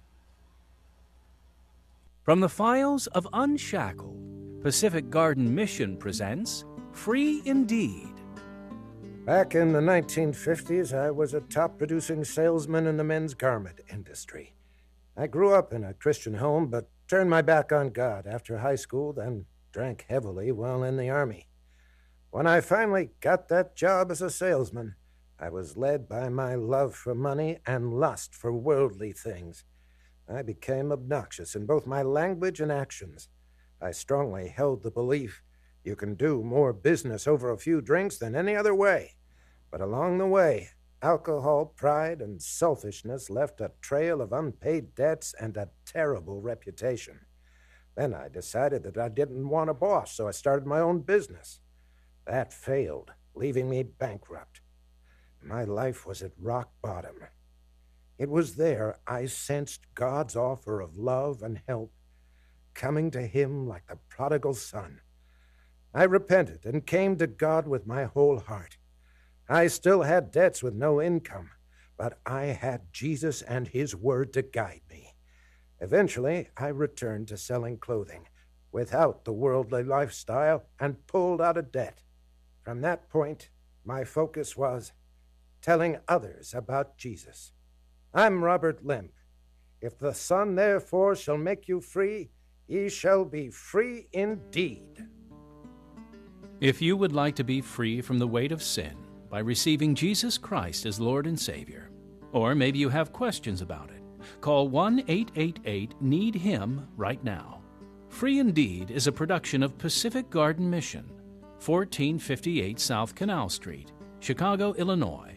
From the files of Unshackled, Pacific Garden Mission presents Free Indeed. Back in the 1950s, I was a top-producing salesman in the men's garment industry. I grew up in a Christian home, but turned my back on God after high school, then drank heavily while in the Army. When I finally got that job as a salesman, I was led by my love for money and lust for worldly things. I became obnoxious in both my language and actions. I strongly held the belief you can do more business over a few drinks than any other way. But along the way, alcohol, pride, and selfishness left a trail of unpaid debts and a terrible reputation. Then I decided that I didn't want a boss, so I started my own business. That failed, leaving me bankrupt. My life was at rock bottom. It was there I sensed God's offer of love and help, coming to him like the prodigal son. I repented and came to God with my whole heart. I still had debts with no income, but I had Jesus and his word to guide me. Eventually, I returned to selling clothing without the worldly lifestyle and pulled out of debt. From that point, my focus was telling others about Jesus. I'm Robert Limp. If the Son therefore shall make you free, ye shall be free indeed. If you would like to be free from the weight of sin by receiving Jesus Christ as Lord and Savior, or maybe you have questions about it, call 1-888-NEED-HIM right now. Free Indeed is a production of Pacific Garden Mission, 1458 South Canal Street, Chicago, Illinois,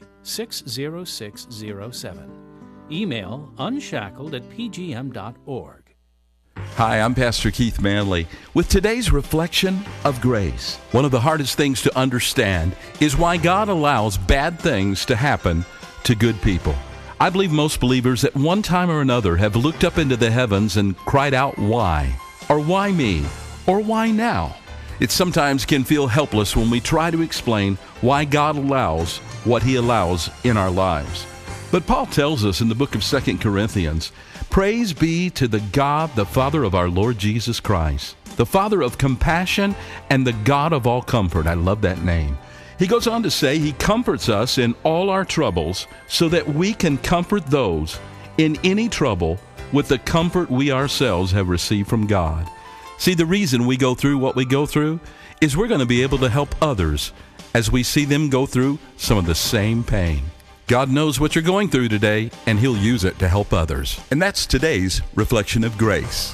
60607. Email unshackled@pgm.org. Hi, I'm Pastor Keith Manley with today's reflection of grace. One of the hardest things to understand is why God allows bad things to happen to good people. I believe most believers at one time or another have looked up into the heavens and cried out, why? Or why me? Or why now? It sometimes can feel helpless when we try to explain why God allows what He allows in our lives. But Paul tells us in the book of 2 Corinthians, praise be to the God, the Father of our Lord Jesus Christ, the Father of compassion and the God of all comfort. I love that name. He goes on to say He comforts us in all our troubles so that we can comfort those in any trouble with the comfort we ourselves have received from God. See, the reason we go through what we go through is we're going to be able to help others as we see them go through some of the same pain. God knows what you're going through today, and He'll use it to help others. And that's today's Reflection of Grace.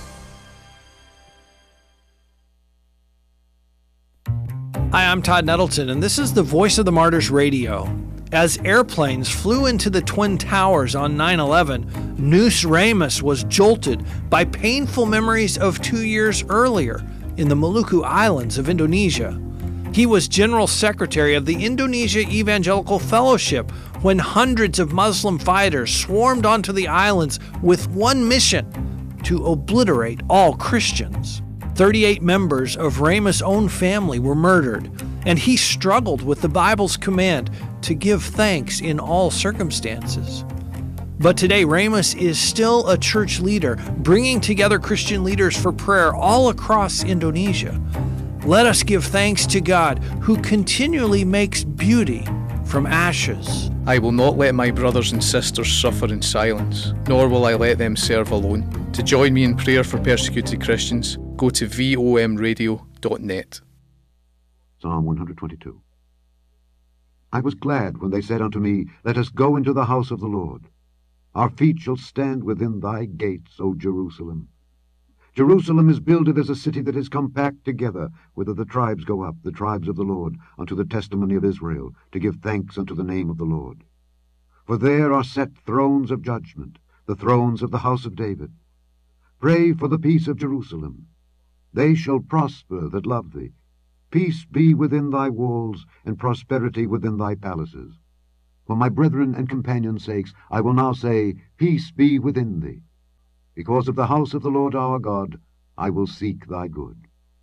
Hi, I'm Todd Nettleton, and this is the Voice of the Martyrs Radio. As airplanes flew into the Twin Towers on 9/11, Nus Ramus was jolted by painful memories of 2 years earlier in the Maluku Islands of Indonesia. He was General Secretary of the Indonesia Evangelical Fellowship when hundreds of Muslim fighters swarmed onto the islands with one mission: to obliterate all Christians. 38 members of Ramus' own family were murdered, and he struggled with the Bible's command to give thanks in all circumstances. But today, Ramus is still a church leader, bringing together Christian leaders for prayer all across Indonesia. Let us give thanks to God, who continually makes beauty from ashes. I will not let my brothers and sisters suffer in silence, nor will I let them serve alone. To join me in prayer for persecuted Christians, go to vomradio.net. Psalm 122. I was glad when they said unto me, let us go into the house of the Lord. Our feet shall stand within thy gates, O Jerusalem. Jerusalem is builded as a city that is compact together, whither the tribes go up, the tribes of the Lord, unto the testimony of Israel, to give thanks unto the name of the Lord. For there are set thrones of judgment, the thrones of the house of David. Pray for the peace of Jerusalem. They shall prosper that love thee. Peace be within thy walls, and prosperity within thy palaces. For my brethren and companions' sakes, I will now say, Peace be within thee. Because of the house of the Lord our God, I will seek thy good.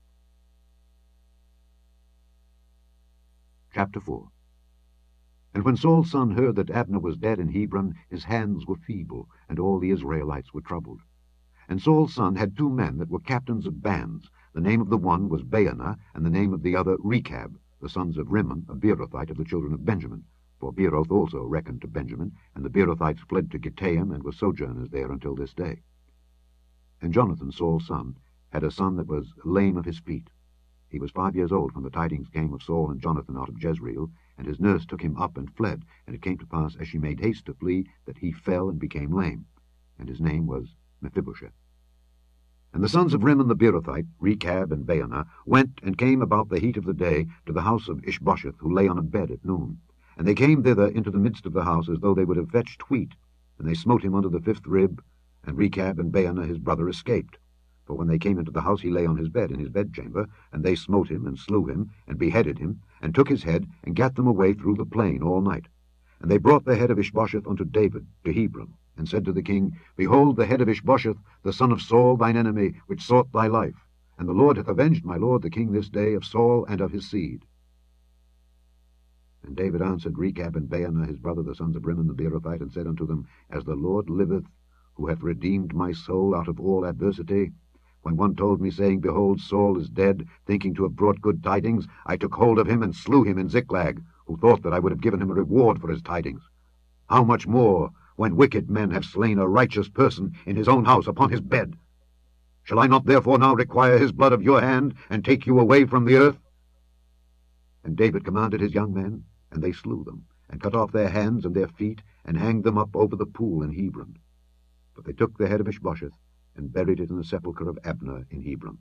Chapter 4. And when Saul's son heard that Abner was dead in Hebron, his hands were feeble, and all the Israelites were troubled. And Saul's son had 2 men that were captains of bands. The name of the one was Baanah, and the name of the other Rechab, the sons of Rimmon, a Beerothite of the children of Benjamin. For Beeroth also reckoned to Benjamin, and the Beerothites fled to Gittaim, and were sojourners there until this day. And Jonathan, Saul's son, had a son that was lame of his feet. He was 5 years old when the tidings came of Saul and Jonathan out of Jezreel, and his nurse took him up and fled. And it came to pass, as she made haste to flee, that he fell and became lame. And his name was Mephibosheth. And the sons of Rimmon the Beerothite, Rechab and Baanah, went and came about the heat of the day to the house of Ishbosheth, who lay on a bed at noon. And they came thither into the midst of the house, as though they would have fetched wheat. And they smote him under the 5th rib, and Rechab and Baanah his brother escaped. For when they came into the house, he lay on his bed in his bedchamber, and they smote him, and slew him, and beheaded him, and took his head, and gat them away through the plain all night. And they brought the head of Ishbosheth unto David, to Hebron, and said to the king, Behold the head of Ishbosheth, the son of Saul thine enemy, which sought thy life. And the Lord hath avenged my lord the king this day of Saul and of his seed. And David answered Rechab and Baanah his brother, the sons of Rimmon the Beerothite, and said unto them, As the Lord liveth, who hath redeemed my soul out of all adversity, when one told me, saying, Behold, Saul is dead, thinking to have brought good tidings, I took hold of him and slew him in Ziklag, who thought that I would have given him a reward for his tidings. How much more, when wicked men have slain a righteous person in his own house upon his bed? Shall I not therefore now require his blood of your hand, and take you away from the earth? And David commanded his young men, and they slew them, and cut off their hands and their feet, and hanged them up over the pool in Hebron. But they took the head of Ishbosheth, and buried it in the sepulchre of Abner in Hebron.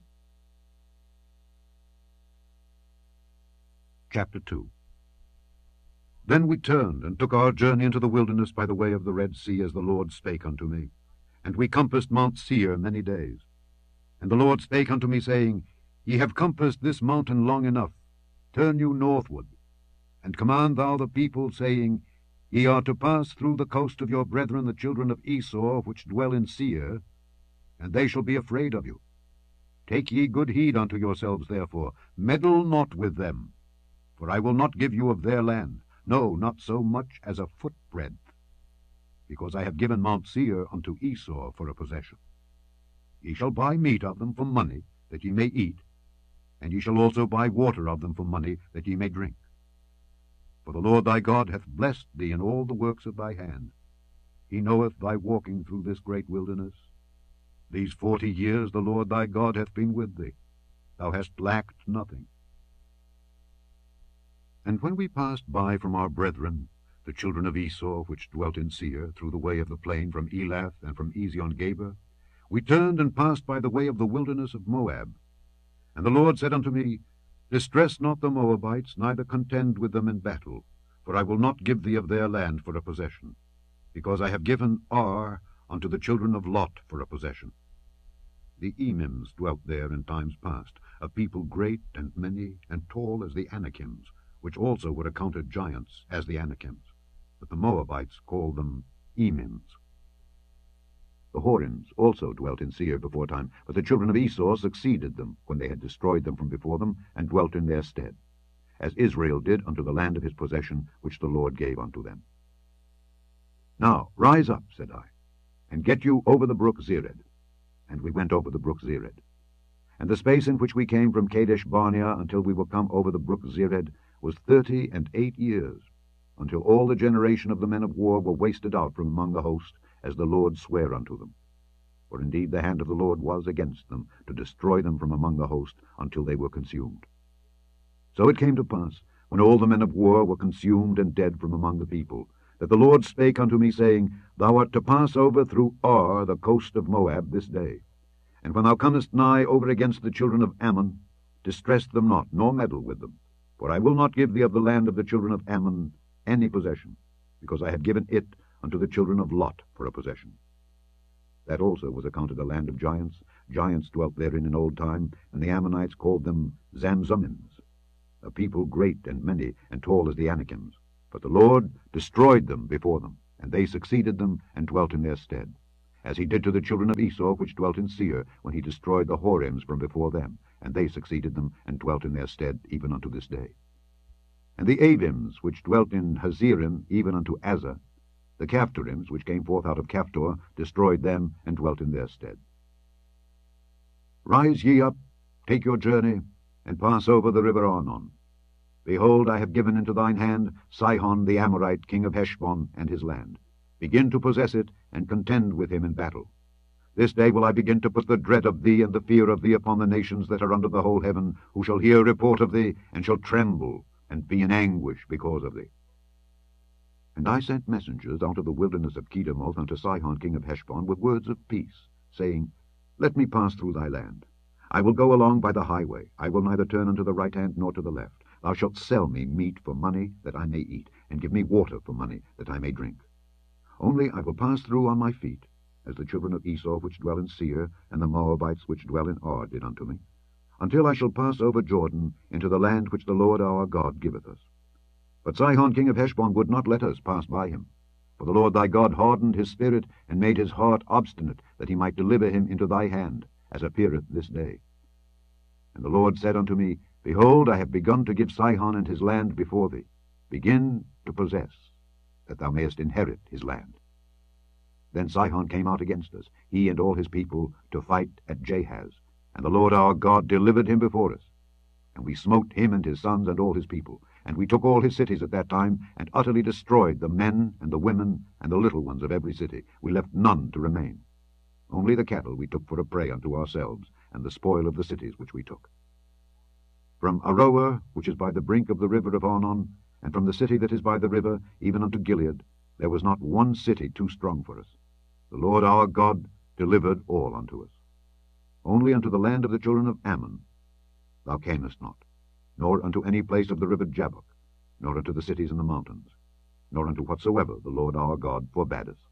Chapter 2. Then we turned, and took our journey into the wilderness by the way of the Red Sea, as the Lord spake unto me. And we compassed Mount Seir many days. And the Lord spake unto me, saying, Ye have compassed this mountain long enough. Turn you northward, and command thou the people, saying, Ye are to pass through the coast of your brethren the children of Esau, which dwell in Seir, and they shall be afraid of you. Take ye good heed unto yourselves, therefore, meddle not with them, for I will not give you of their land, no, not so much as a footbreadth, because I have given Mount Seir unto Esau for a possession. Ye shall buy meat of them for money, that ye may eat, and ye shall also buy water of them for money, that ye may drink. For the Lord thy God hath blessed thee in all the works of thy hand. He knoweth thy walking through this great wilderness. These 40 years the Lord thy God hath been with thee. Thou hast lacked nothing. And when we passed by from our brethren, the children of Esau, which dwelt in Seir, through the way of the plain from Elath and from Ezion-Geber, we turned and passed by the way of the wilderness of Moab. And the Lord said unto me, Distress not the Moabites, neither contend with them in battle, for I will not give thee of their land for a possession, because I have given Ar unto the children of Lot for a possession. The Emims dwelt there in times past, a people great and many, and tall as the Anakims, which also were accounted giants, as the Anakims. But the Moabites called them Emims. The Horims also dwelt in Seir beforetime, but the children of Esau succeeded them, when they had destroyed them from before them, and dwelt in their stead, as Israel did unto the land of his possession, which the Lord gave unto them. Now rise up, said I, and get you over the brook Zered. And we went over the brook Zered. And the space in which we came from Kadesh Barnea until we were come over the brook Zered was 38 years, until all the generation of the men of war were wasted out from among the host, as the Lord sware unto them. For indeed the hand of the Lord was against them, to destroy them from among the host, until they were consumed. So it came to pass, when all the men of war were consumed and dead from among the people, that the Lord spake unto me, saying, Thou art to pass over through Ar, the coast of Moab, this day. And when thou comest nigh over against the children of Ammon, distress them not, nor meddle with them. For I will not give thee of the land of the children of Ammon any possession, because I have given it unto the children of Lot for a possession. That also was accounted a land of giants. Giants dwelt therein in old time, and the Ammonites called them Zamzummims, a people great and many and tall as the Anakims. But the Lord destroyed them before them, and they succeeded them and dwelt in their stead, as he did to the children of Esau which dwelt in Seir, when he destroyed the Horims from before them, and they succeeded them and dwelt in their stead even unto this day. And the Avims which dwelt in Hazerim even unto Azza, the Caphtorims which came forth out of Caphtor, destroyed them and dwelt in their stead. Rise ye up, take your journey, and pass over the river Arnon. Behold, I have given into thine hand Sihon the Amorite, king of Heshbon, and his land. Begin to possess it, and contend with him in battle. This day will I begin to put the dread of thee and the fear of thee upon the nations that are under the whole heaven, who shall hear report of thee, and shall tremble, and be in anguish because of thee. And I sent messengers out of the wilderness of Kedemoth unto Sihon king of Heshbon with words of peace, saying, Let me pass through thy land. I will go along by the highway. I will neither turn unto the right hand nor to the left. Thou shalt sell me meat for money, that I may eat, and give me water for money, that I may drink. Only I will pass through on my feet, as the children of Esau which dwell in Seir, and the Moabites which dwell in Ar did unto me, until I shall pass over Jordan into the land which the Lord our God giveth us. But Sihon king of Heshbon would not let us pass by him. For the Lord thy God hardened his spirit, and made his heart obstinate, that he might deliver him into thy hand, as appeareth this day. And the Lord said unto me, Behold, I have begun to give Sihon and his land before thee. Begin to possess, that thou mayest inherit his land. Then Sihon came out against us, he and all his people, to fight at Jahaz. And the Lord our God delivered him before us. And we smote him and his sons and all his people. And we took all his cities at that time, and utterly destroyed the men and the women and the little ones of every city. We left none to remain. Only the cattle we took for a prey unto ourselves, and the spoil of the cities which we took. From Aroer, which is by the brink of the river of Arnon, and from the city that is by the river, even unto Gilead, there was not one city too strong for us. The Lord our God delivered all unto us. Only unto the land of the children of Ammon thou camest not, nor unto any place of the river Jabbok, nor unto the cities in the mountains, nor unto whatsoever the Lord our God forbade us.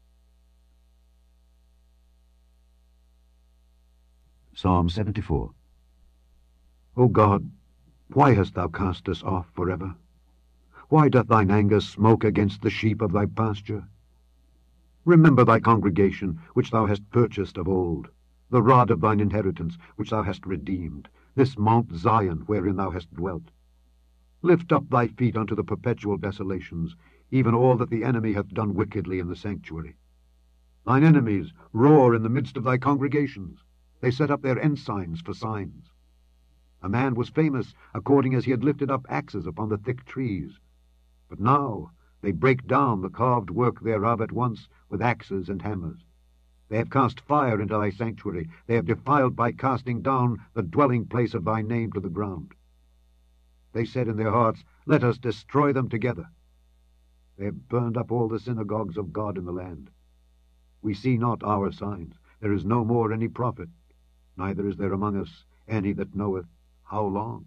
Psalm 74. O God, why hast thou cast us off forever? Why doth thine anger smoke against the sheep of thy pasture? Remember thy congregation, which thou hast purchased of old, the rod of thine inheritance, which thou hast redeemed, this Mount Zion, wherein thou hast dwelt. Lift up thy feet unto the perpetual desolations, even all that the enemy hath done wickedly in the sanctuary. Thine enemies roar in the midst of thy congregations. They set up their ensigns for signs. A man was famous according as he had lifted up axes upon the thick trees. But now they break down the carved work thereof at once with axes and hammers. They have cast fire into thy sanctuary. They have defiled by casting down the dwelling place of thy name to the ground. They said in their hearts, Let us destroy them together. They have burned up all the synagogues of God in the land. We see not our signs. There is no more any prophet, neither is there among us any that knoweth how long.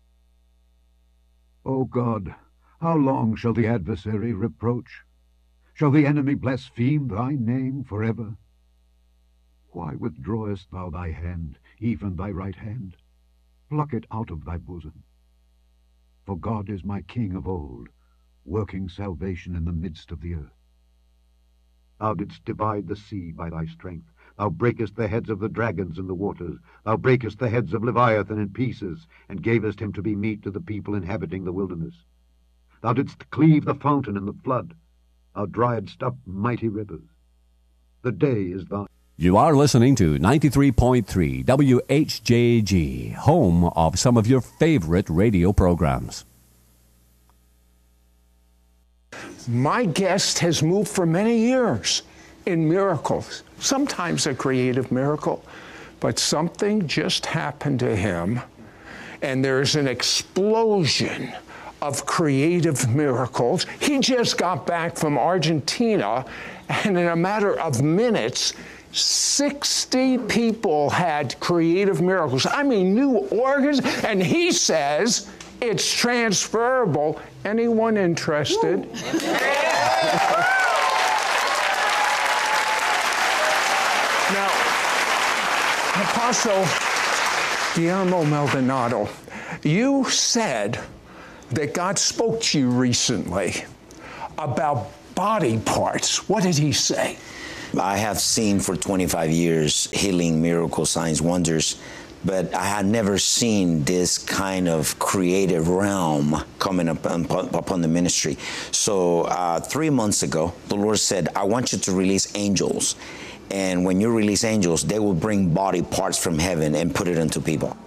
O God, how long shall the adversary reproach? Shall the enemy blaspheme thy name forever? Why withdrawest thou thy hand, even thy right hand? Pluck it out of thy bosom. For God is my King of old, working salvation in the midst of the earth. Thou didst divide the sea by thy strength. Thou breakest the heads of the dragons in the waters. Thou breakest the heads of Leviathan in pieces, and gavest him to be meat to the people inhabiting the wilderness. Thou didst cleave the fountain in the flood. Thou driedst up mighty rivers. The day is thine. You are listening to 93.3 WHJG, home of some of your favorite radio programs. My guest has moved for many years in miracles, sometimes a creative miracle, but something just happened to him, and there's an explosion of creative miracles. He just got back from Argentina, and in a matter of minutes, 60 people had creative miracles. I mean, new organs, and he says it's transferable. Anyone interested? Apostle Guillermo Maldonado, you said that God spoke to you recently about body parts. What did he say? I have seen for 25 years healing, miracles, signs, wonders, but I had never seen this kind of creative realm coming upon the ministry. So 3 months ago, the Lord said, I want you to release angels. And when you release angels, they will bring body parts from heaven and put it into people.